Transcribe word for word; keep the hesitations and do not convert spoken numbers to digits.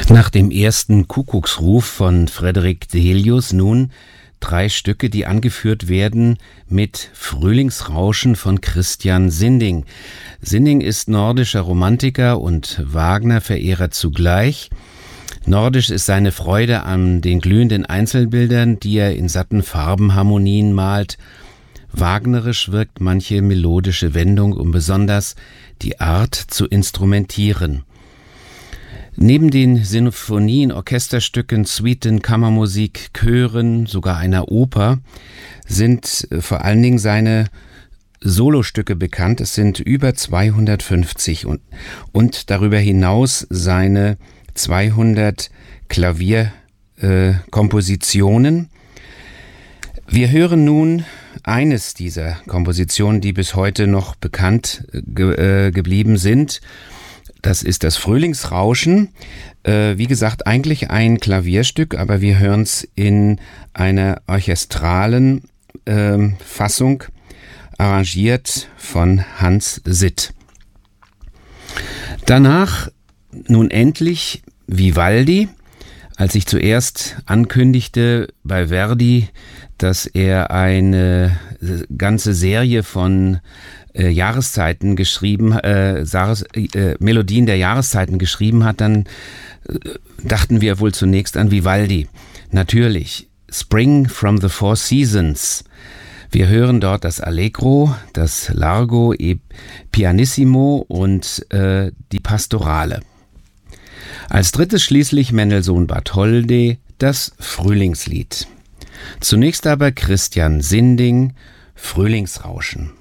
Nach dem ersten Kuckucksruf von Frederick Delius nun drei Stücke, die angeführt werden mit Frühlingsrauschen von Christian Sinding. Sinding ist nordischer Romantiker und Wagner-Verehrer zugleich. Nordisch ist seine Freude an den glühenden Einzelbildern, die er in satten Farbenharmonien malt. Wagnerisch wirkt manche melodische Wendung, um besonders die Art zu instrumentieren. Neben den Sinfonien, Orchesterstücken, Suiten, Kammermusik, Chören, sogar einer Oper sind vor allen Dingen seine Solostücke bekannt. Es sind über zweihundertfünfzig und, und darüber hinaus seine zweihundert Klavierkompositionen. Äh, Wir hören nun eines dieser Kompositionen, die bis heute noch bekannt ge- äh, geblieben sind. Das ist das Frühlingsrauschen. Äh, wie gesagt, eigentlich ein Klavierstück, aber wir hören es in einer orchestralen äh, Fassung, arrangiert von Hans Sitt. Danach nun endlich Vivaldi. Als ich zuerst ankündigte bei Verdi, dass er eine ganze Serie von äh, Jahreszeiten geschrieben, äh, äh, Melodien der Jahreszeiten geschrieben hat, dann äh, dachten wir wohl zunächst an Vivaldi. Natürlich, Spring from the Four Seasons. Wir hören dort das Allegro, das Largo e Pianissimo und äh, die Pastorale. Als drittes schließlich Mendelssohn Bartholdy, das Frühlingslied. Zunächst aber Christian Sinding, Frühlingsrauschen.